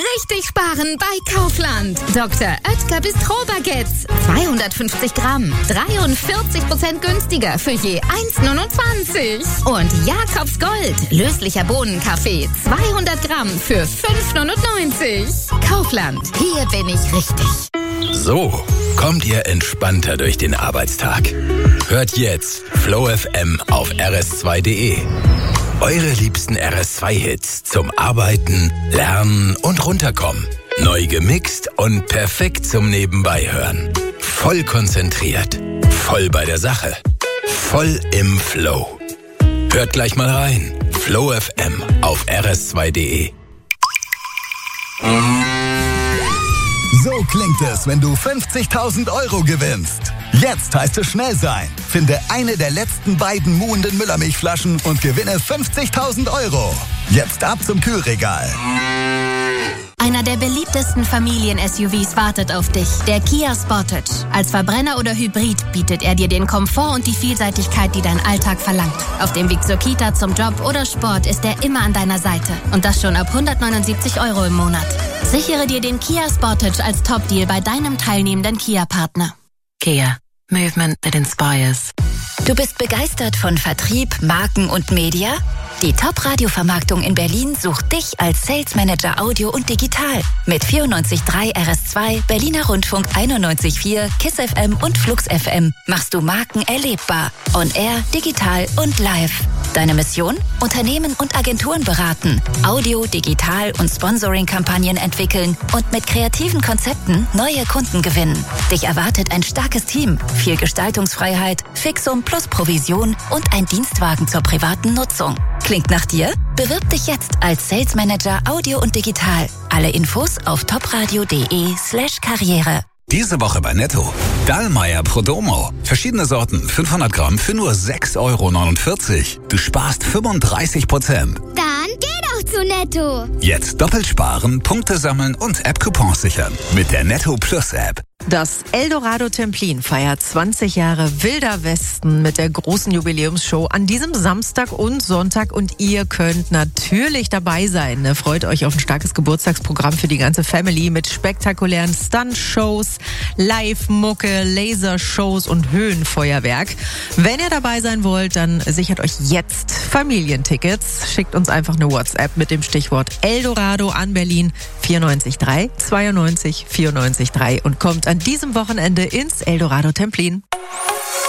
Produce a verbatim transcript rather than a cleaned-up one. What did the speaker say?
richtig sparen bei Kaufland. Doktor Oetker Bistro-Baguettes. zweihundertfünfzig Gramm. dreiundvierzig Prozent günstiger für je eins Komma neunundzwanzig. Und Jakobs Gold. Löslicher Bohnenkaffee. zweihundert Gramm für fünf Komma neunundneunzig. Kaufland. Hier bin ich richtig. So, kommt ihr entspannter durch den Arbeitstag. Hört jetzt Flow F M auf R S zwei Punkt D E. Eure liebsten R S zwei Hits zum Arbeiten, Lernen und Runterkommen. Neu gemixt und perfekt zum Nebenbeihören. Voll konzentriert, voll bei der Sache, voll im Flow. Hört gleich mal rein. Flow F M auf R S zwei Punkt D E. So klingt es, wenn du fünfzigtausend Euro gewinnst. Jetzt heißt es schnell sein. Finde eine der letzten beiden muhenden Müllermilchflaschen und gewinne fünfzigtausend Euro. Jetzt ab zum Kühlregal. Einer der beliebtesten Familien-S U Vs wartet auf dich, der Kia Sportage. Als Verbrenner oder Hybrid bietet er dir den Komfort und die Vielseitigkeit, die dein Alltag verlangt. Auf dem Weg zur Kita, zum Job oder Sport ist er immer an deiner Seite. Und das schon ab hundertneunundsiebzig Euro im Monat. Sichere dir den Kia Sportage als Top-Deal bei deinem teilnehmenden Kia-Partner. Kia. Movement that inspires. Du bist begeistert von Vertrieb, Marken und Media? Die Top-Radio-Vermarktung in Berlin sucht dich als Sales Manager Audio und Digital. Mit vierundneunzig Komma drei R S zwei, Berliner Rundfunk einundneunzig Komma vier, KISS F M und Flux F M machst du Marken erlebbar. On Air, digital und live. Deine Mission? Unternehmen und Agenturen beraten, Audio, Digital und Sponsoring-Kampagnen entwickeln und mit kreativen Konzepten neue Kunden gewinnen. Dich erwartet ein starkes Team, viel Gestaltungsfreiheit, Fixum plus Provision und ein Dienstwagen zur privaten Nutzung. Klingt nach dir? Bewirb dich jetzt als Sales Manager Audio und Digital. Alle Infos auf topradio.de slash Karriere. Diese Woche bei Netto. Dallmayr Prodomo. Verschiedene Sorten, fünfhundert Gramm für nur sechs Euro neunundvierzig. Du sparst fünfunddreißig Prozent. Dann geh doch zu Netto. Jetzt doppelt sparen, Punkte sammeln und App-Coupons sichern. Mit der Netto Plus App. Das Eldorado Templin feiert zwanzig Jahre Wilder Westen mit der großen Jubiläumsshow an diesem Samstag und Sonntag und ihr könnt natürlich dabei sein. Freut euch auf ein starkes Geburtstagsprogramm für die ganze Family mit spektakulären Stunt-Shows, Live-Mucke, Lasershows und Höhenfeuerwerk. Wenn ihr dabei sein wollt, dann sichert euch jetzt Familientickets. Schickt uns einfach eine WhatsApp mit dem Stichwort Eldorado an Berlin vier neun drei, zwei neun, vier neun drei und kommt an diesem Wochenende ins Eldorado Templin.